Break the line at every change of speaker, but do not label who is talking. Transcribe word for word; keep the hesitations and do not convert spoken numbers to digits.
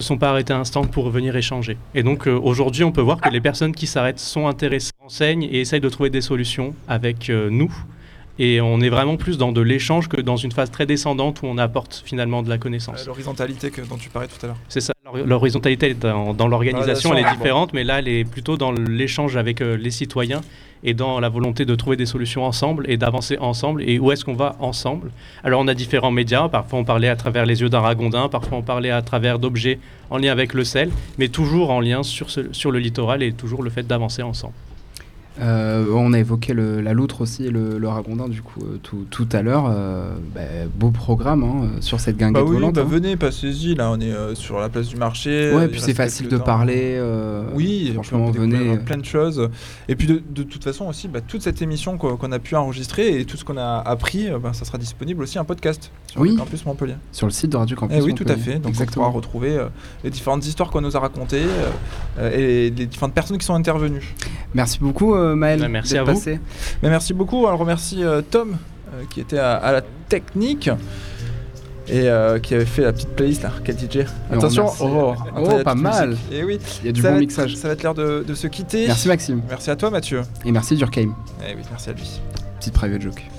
sont pas arrêtées un instant pour venir échanger. Et donc euh, aujourd'hui, on peut voir que les personnes qui s'arrêtent sont intéressées, enseignent et essayent de trouver des solutions avec euh, nous. Et on est vraiment plus dans de l'échange que dans une phase très descendante où on apporte finalement de la connaissance.
Euh, l'horizontalité que, dont tu parlais tout à l'heure.
C'est ça. L'horizontalité dans, dans l'organisation, elle est différente,
bon.
mais là, elle est plutôt dans l'échange avec euh, les citoyens et dans la volonté de trouver des solutions ensemble et d'avancer ensemble. Et où est-ce qu'on va ensemble? Alors, on a différents médias. Parfois, on parlait à travers les yeux d'un ragondin. Parfois, on parlait à travers d'objets en lien avec le sel, mais toujours en lien sur, ce, sur le littoral et toujours le fait d'avancer ensemble.
Euh, on a évoqué le, la loutre aussi et le, le ragondin du coup euh, tout, tout à l'heure. Euh, bah, beau programme hein, sur cette guinguette
bah oui,
volante.
Bah
hein.
Venez, passez-y. Là, on est euh, sur la place du marché.
Ouais, puis c'est facile de temps. parler. Euh,
oui,
franchement, venez.
Plein de choses. Et puis de, de toute façon aussi, bah, toute cette émission qu'on, qu'on a pu enregistrer et tout ce qu'on a appris, bah, ça sera disponible aussi en podcast sur
oui.
le Campus Montpellier.
Sur le site de Radio Campus
eh oui,
Montpellier.
tout à fait. Donc
Exactement.
on pourra retrouver euh, les différentes histoires qu'on nous a racontées euh, et les différentes personnes qui sont intervenues.
Merci beaucoup euh, Maël.
Bah, merci à vous.
Mais merci beaucoup. On remercie euh, Tom euh, qui était à, à la technique et euh, qui avait fait la petite playlist là. Quel D J. Attention.
Oh, oh, oh pas mal.
Et oui.
Il y a du
ça
bon
va
mixage.
Être, ça va être l'heure de, de se quitter.
Merci Maxime.
Merci à toi Mathieu.
Et merci Durkheim.
Et oui, merci à lui.
Petite private joke.